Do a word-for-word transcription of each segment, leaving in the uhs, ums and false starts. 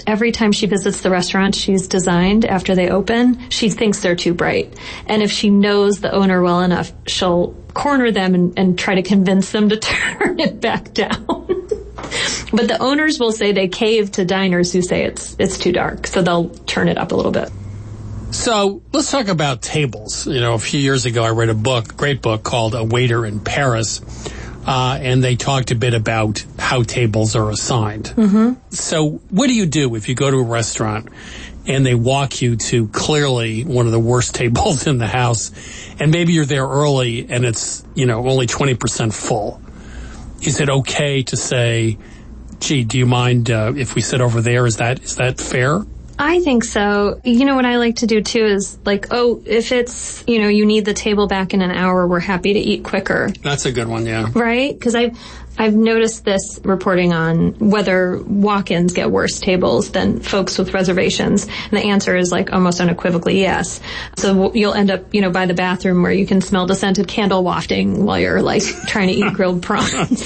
Every time she visits the restaurant she's designed after they open, she thinks they're too bright. And if she knows the owner well enough, she'll corner them and, and try to convince them to turn it back down. But the owners will say they cave to diners who say it's it's too dark, so they'll turn it up a little bit. So let's talk about tables. You know, a few years ago I read a book, a great book called A Waiter in Paris. Uh, and they talked a bit about how tables are assigned. Mm-hmm. So what do you do if you go to a restaurant and they walk you to clearly one of the worst tables in the house, and maybe you're there early and it's, you know, only twenty percent full? Is it okay to say, gee, do you mind uh, if we sit over there? Is that is that fair? I think so. You know, what I like to do, too, is like, oh, if it's, you know, you need the table back in an hour, we're happy to eat quicker. That's a good one, yeah. Right? Because I've, I've noticed this reporting on whether walk-ins get worse tables than folks with reservations. And the answer is like almost unequivocally yes. So you'll end up, you know, by the bathroom where you can smell the scented candle wafting while you're like trying to eat grilled prawns.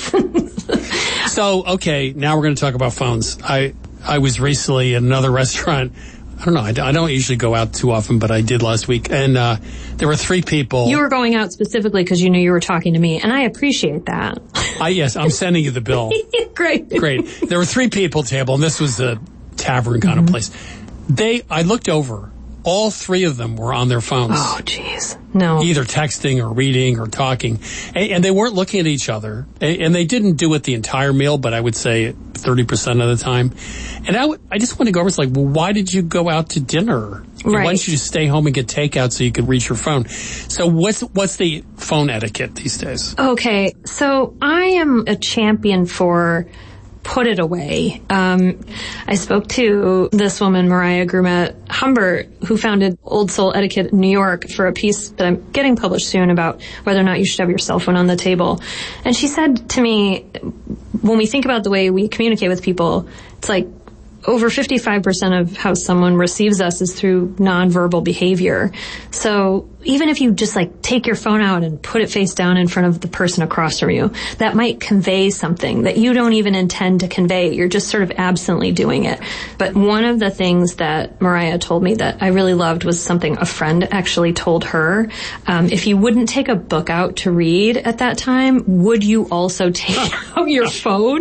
So, okay, now we're going to talk about phones. I... I was recently at another restaurant. I don't know. I, I don't usually go out too often, but I did last week. And uh, there were three people. You were going out specifically because you knew you were talking to me, and I appreciate that. I, yes, I'm sending you the bill. Great. Great. There were three people table, and this was a tavern kind mm-hmm. of place. They, I looked over. All three of them were on their phones. Oh, jeez. No. Either texting or reading or talking. And, and they weren't looking at each other. And, and they didn't do it the entire meal, but I would say thirty percent of the time. And I, w- I just want to go over, it's like, well, why did you go out to dinner? Right. Why don't you just stay home and get takeout so you could reach your phone? So what's what's the phone etiquette these days? Okay. So I am a champion for put it away. Um, I spoke to this woman, Mariah Grumet Humbert, who founded Old Soul Etiquette in New York, for a piece that I'm getting published soon about whether or not you should have your cell phone on the table. And she said to me, when we think about the way we communicate with people, it's like over fifty-five percent of how someone receives us is through nonverbal behavior. So even if you just like take your phone out and put it face down in front of the person across from you, that might convey something that you don't even intend to convey. You're just sort of absently doing it. But one of the things that Mariah told me that I really loved was something a friend actually told her. Um, if you wouldn't take a book out to read at that time, would you also take out your phone?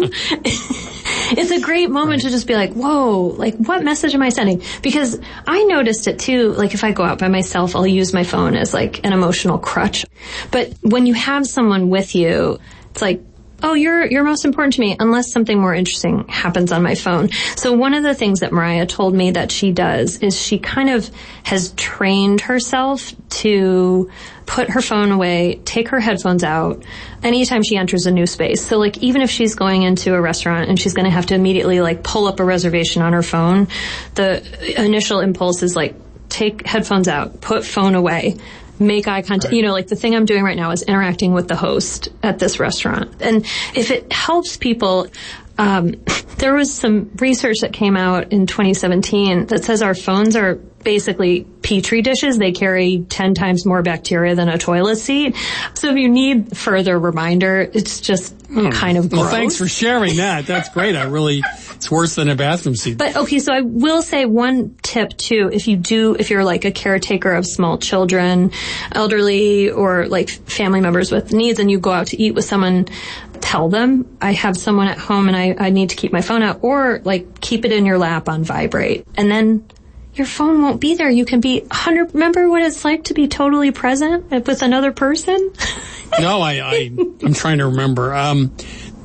It's a great moment right. to just be like, whoa, like what message am I sending? Because I noticed it too, like if I go out by myself, I'll use my phone as like an emotional crutch. But when you have someone with you, it's like, oh, you're you're most important to me unless something more interesting happens on my phone. So one of the things that Mariah told me that she does is she kind of has trained herself to put her phone away, take her headphones out anytime she enters a new space. So like even if she's going into a restaurant and she's going to have to immediately like pull up a reservation on her phone, the initial impulse is like take headphones out, put phone away. Make eye contact. Right. You know, like the thing I'm doing right now is interacting with the host at this restaurant. And if it helps people, um, there was some research that came out in twenty seventeen that says our phones are basically petri dishes. They carry ten times more bacteria than a toilet seat. So if you need further reminder, it's just mm. kind of gross. Well, thanks for sharing that. That's great. I really, it's worse than a bathroom seat. But okay, so I will say one tip too, if you do, if you're like a caretaker of small children, elderly, or like family members with needs, and you go out to eat with someone, tell them, I have someone at home and I, I need to keep my phone out, or like keep it in your lap on vibrate. And then your phone won't be there. You can be one hundred, remember what it's like to be totally present with another person? No, I, I, I'm trying to remember. Um,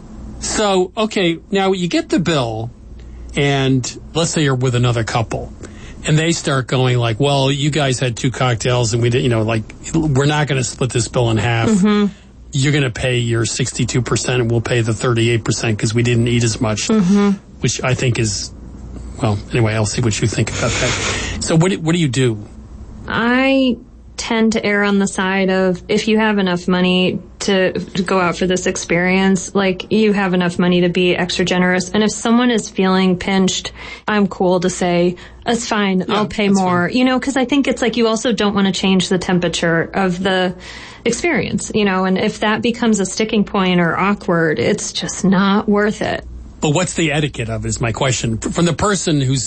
so, okay, now you get the bill, and let's say you're with another couple, and they start going like, well, you guys had two cocktails, and we did, you know, like, we're not going to split this bill in half. Mm-hmm. You're going to pay your sixty-two percent, and we'll pay the thirty-eight percent because we didn't eat as much, mm-hmm. which I think is, well, anyway, I'll see what you think about that. So what, what do you do? I tend to err on the side of if you have enough money to, to go out for this experience, like you have enough money to be extra generous. And if someone is feeling pinched, I'm cool to say, it's fine, yeah, I'll pay more. Fine. You know, because I think it's like you also don't want to change the temperature of the experience, you know, and if that becomes a sticking point or awkward, it's just not worth it. But what's the etiquette of it is my question. From the person who's